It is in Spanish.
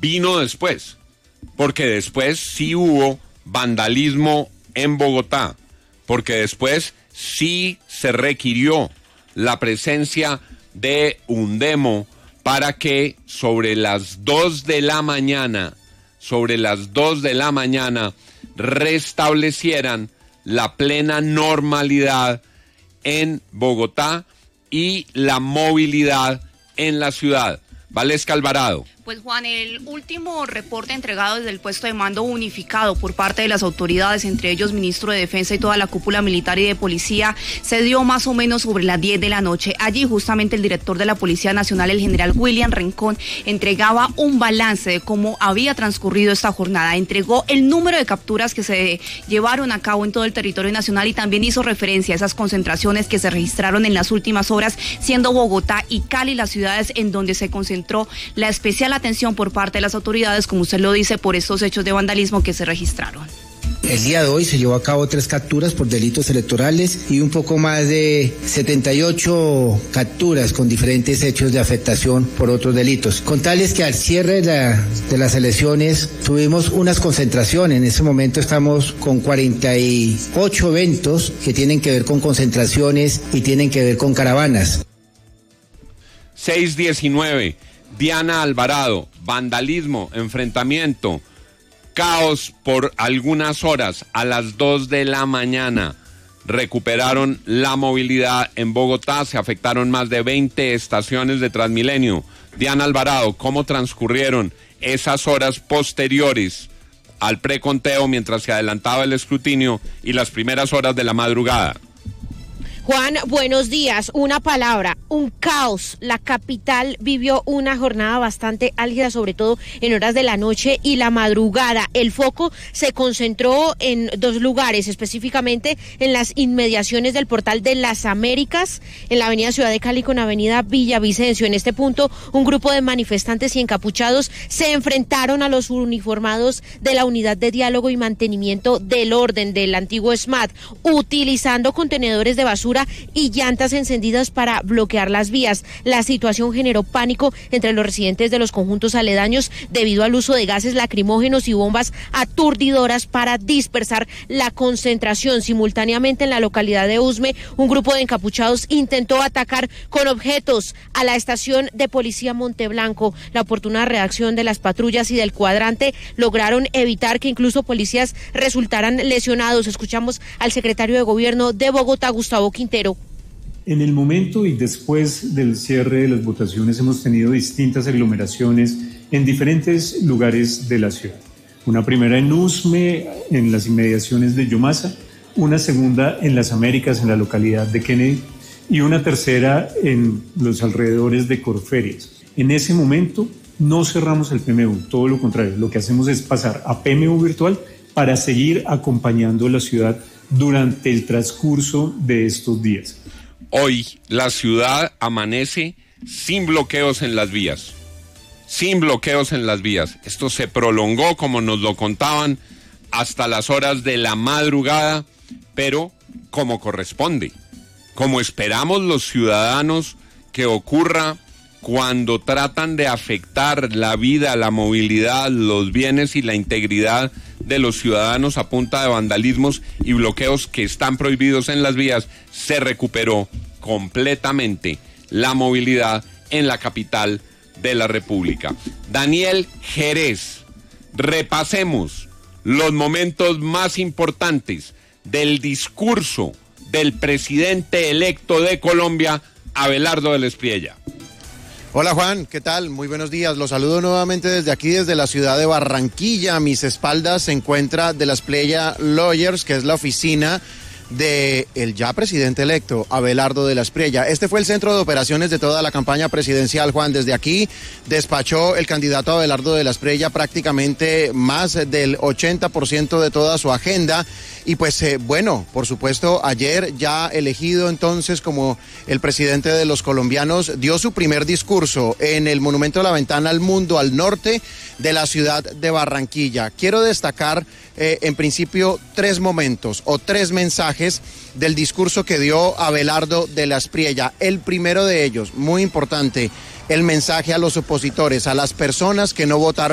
vino después, porque después sí hubo vandalismo en Bogotá, porque después sí se requirió la presencia de un demo para que sobre las 2 de la mañana, restablecieran la plena normalidad en Bogotá y la movilidad en la ciudad. Valesca Alvarado. Pues Juan, el último reporte entregado desde el puesto de mando unificado por parte de las autoridades, entre ellos ministro de Defensa y toda la cúpula militar y de policía, se dio más o menos sobre las 10 de la noche. Allí justamente el director de la Policía Nacional, el general William Rincón, entregaba un balance de cómo había transcurrido esta jornada. Entregó el número de capturas que se llevaron a cabo en todo el territorio nacional y también hizo referencia a esas concentraciones que se registraron en las últimas horas, siendo Bogotá y Cali las ciudades en donde se concentró la especial atención por parte de las autoridades, como usted lo dice, por estos hechos de vandalismo que se registraron. El día de hoy se llevó a cabo 3 capturas por delitos electorales y un poco más de 78 capturas con diferentes hechos de afectación por otros delitos. Contarles que al cierre de las elecciones tuvimos unas concentraciones. En este momento estamos con 48 eventos que tienen que ver con concentraciones y tienen que ver con caravanas. 619. Diana Alvarado, vandalismo, enfrentamiento, caos por algunas horas. A las 2 de la mañana recuperaron la movilidad en Bogotá, se afectaron más de 20 estaciones de Transmilenio. Diana Alvarado, ¿cómo transcurrieron esas horas posteriores al preconteo mientras se adelantaba el escrutinio y las primeras horas de la madrugada? Juan, buenos días. Una palabra, un caos. La capital vivió una jornada bastante álgida, sobre todo en horas de la noche y la madrugada. El foco se concentró en 2 lugares, específicamente en las inmediaciones del Portal de las Américas, en la avenida Ciudad de Cali con avenida Villavicencio. En este punto, un grupo de manifestantes y encapuchados se enfrentaron a los uniformados de la Unidad de Diálogo y Mantenimiento del Orden del antiguo SMAT, utilizando contenedores de basura y llantas encendidas para bloquear las vías. La situación generó pánico entre los residentes de los conjuntos aledaños debido al uso de gases lacrimógenos y bombas aturdidoras para dispersar la concentración. Simultáneamente en la localidad de Usme, un grupo de encapuchados intentó atacar con objetos a la estación de policía Monteblanco. La oportuna reacción de las patrullas y del cuadrante lograron evitar que incluso policías resultaran lesionados. Escuchamos al secretario de Gobierno de Bogotá, Gustavo Quintero. En el momento y después del cierre de las votaciones hemos tenido distintas aglomeraciones en diferentes lugares de la ciudad. Una primera en Usme, en las inmediaciones de Yomasa, una segunda en las Américas, en la localidad de Kennedy, y una tercera en los alrededores de Corferias. En ese momento no cerramos el PMU, todo lo contrario, lo que hacemos es pasar a PMU virtual para seguir acompañando la ciudad durante el transcurso de estos días. Hoy la ciudad amanece sin bloqueos en las vías. Sin bloqueos en las vías. Esto se prolongó, como nos lo contaban, hasta las horas de la madrugada, pero como corresponde, como esperamos los ciudadanos que ocurra cuando tratan de afectar la vida, la movilidad, los bienes y la integridad de los ciudadanos a punta de vandalismos y bloqueos que están prohibidos en las vías. Se recuperó completamente la movilidad en la capital de la República. Daniel Jerez, repasemos los momentos más importantes del discurso del presidente electo de Colombia, Abelardo del Espriella. Hola Juan, ¿qué tal? Muy buenos días. Los saludo nuevamente desde aquí, desde la ciudad de Barranquilla. A mis espaldas se encuentra de la Espriella Lawyers, que es la oficina de el ya presidente electo, Abelardo de la Espriella. Este fue el centro de operaciones de toda la campaña presidencial, Juan. Desde aquí despachó el candidato Abelardo de la Espriella prácticamente más del 80% de toda su agenda. Y pues bueno, por supuesto, ayer ya elegido entonces como el presidente de los colombianos, dio su primer discurso en el Monumento de la Ventana al Mundo, al norte de la ciudad de Barranquilla. Quiero destacar en principio 3 momentos o 3 mensajes del discurso que dio Abelardo de la Espriella. El primero de ellos, muy importante, el mensaje a los opositores, a las personas que no votaron